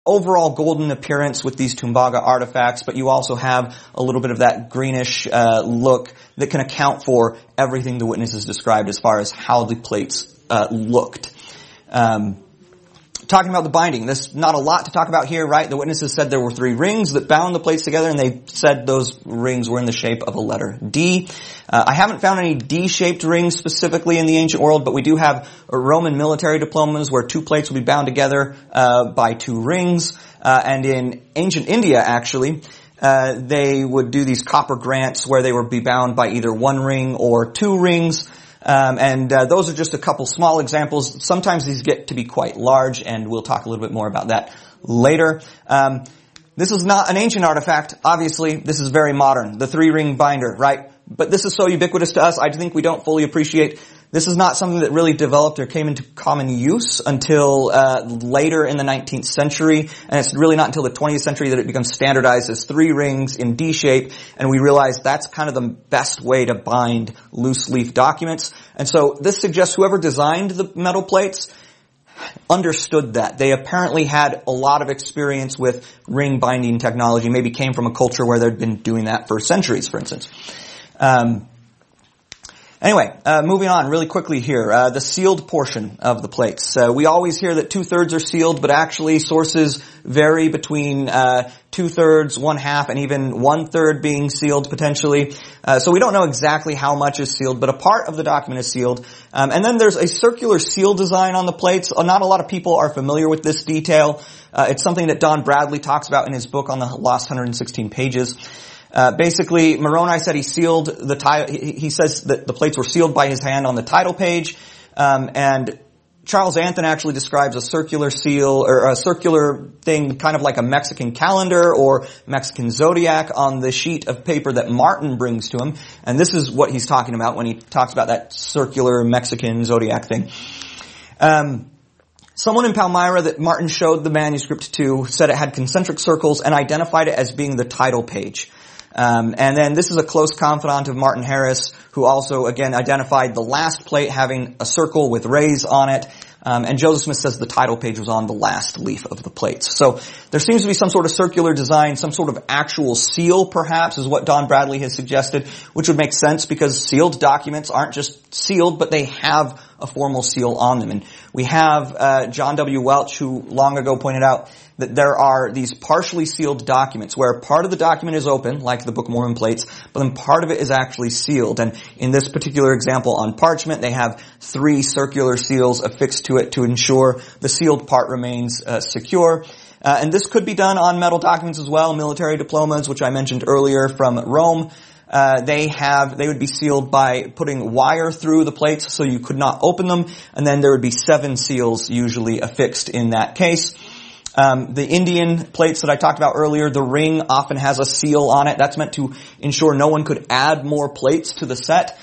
overall golden appearance with these Tumbaga artifacts, but you also have a little bit of that greenish look that can account for everything the witnesses described as far as how the plates looked. Talking about the binding, there's not a lot to talk about here, right? The witnesses said there were 3 rings that bound the plates together, and they said those rings were in the shape of a letter D. I haven't found any D-shaped rings specifically in the ancient world, but we do have Roman military diplomas where 2 plates would be bound together by 2 rings. And in ancient India, actually, they would do these copper grants where they would be bound by either 1 ring or 2 rings. Those are just a couple small examples. Sometimes these get to be quite large, and we'll talk a little bit more about that later. This is not an ancient artifact. Obviously, this is very modern. The 3-ring binder, right? But this is so ubiquitous to us, I think we don't fully appreciate. This is not something that really developed or came into common use until later in the 19th century, and it's really not until the 20th century that it becomes standardized as 3 rings in D shape, and we realize that's kind of the best way to bind loose leaf documents. And so this suggests whoever designed the metal plates understood that. They apparently had a lot of experience with ring binding technology, maybe came from a culture where they'd been doing that for centuries, for instance. Moving on really quickly here, the sealed portion of the plates. We always hear that 2/3 are sealed, but actually sources vary between 2/3, 1/2, and even 1/3 being sealed potentially. So we don't know exactly how much is sealed, but a part of the document is sealed. And then there's a circular seal design on the plates. Not a lot of people are familiar with this detail. It's something that Don Bradley talks about in his book on the Lost 116 Pages. Basically, Moroni said he sealed the title. He says that the plates were sealed by his hand on the title page. And Charles Anthon actually describes a circular seal, or a circular thing, kind of like a Mexican calendar or Mexican zodiac on the sheet of paper that Martin brings to him. And this is what he's talking about when he talks about that circular Mexican zodiac thing. Someone in Palmyra that Martin showed the manuscript to said it had concentric circles and identified it as being the title page. And then this is a close confidant of Martin Harris, who also, again, identified the last plate having a circle with rays on it. And Joseph Smith says the title page was on the last leaf of the plates. So there seems to be some sort of circular design, some sort of actual seal, perhaps, is what Don Bradley has suggested, which would make sense because sealed documents aren't just sealed, but they have a formal seal on them. And we have John W. Welch, who long ago pointed out that there are these partially sealed documents where part of the document is open, like the Book of Mormon plates, but then part of it is actually sealed. And in this particular example on parchment, they have 3 circular seals affixed to it to ensure the sealed part remains secure. And this could be done on metal documents as well. Military diplomas, which I mentioned earlier from Rome, they would be sealed by putting wire through the plates so you could not open them, and then there would be 7 seals usually affixed in that case. The Indian plates that I talked about earlier, the ring often has a seal on it. That's meant to ensure no one could add more plates to the set.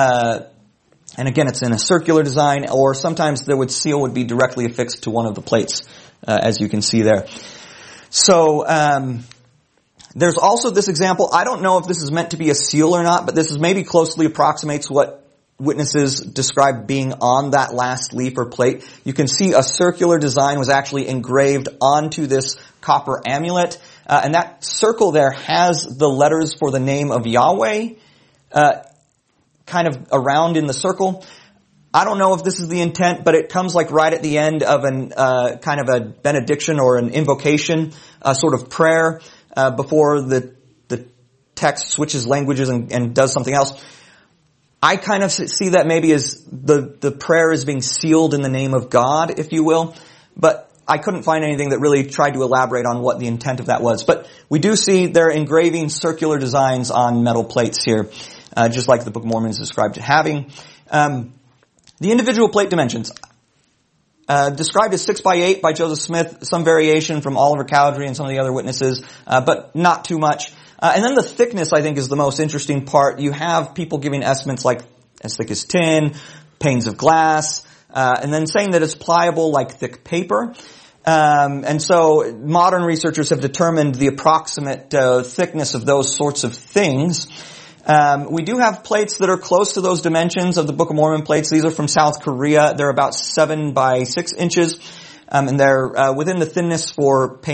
And again, it's in a circular design, or sometimes the seal would be directly affixed to one of the plates, as you can see there. So, there's also this example. I don't know if this is meant to be a seal or not, but this is maybe closely approximates what witnesses described being on that last leaf or plate. You can see a circular design was actually engraved onto this copper amulet, and that circle there has the letters for the name of Yahweh kind of around in the circle. I don't know if this is the intent, but it comes like right at the end of an kind of a benediction or an invocation, a sort of prayer before the text switches languages and does something else. I kind of see that maybe as the prayer is being sealed in the name of God, if you will, but I couldn't find anything that really tried to elaborate on what the intent of that was. But we do see they're engraving circular designs on metal plates here, just like the Book of Mormon is described having. The individual plate dimensions, described as 6x8 by Joseph Smith, some variation from Oliver Cowdery and some of the other witnesses, but not too much. And then the thickness, I think, is the most interesting part. You have people giving estimates like as thick as tin, panes of glass, and then saying that it's pliable like thick paper. And so modern researchers have determined the approximate thickness of those sorts of things. We do have plates that are close to those dimensions of the Book of Mormon plates. These are from South Korea. They're about 7 by 6 inches. And they're within the thinness for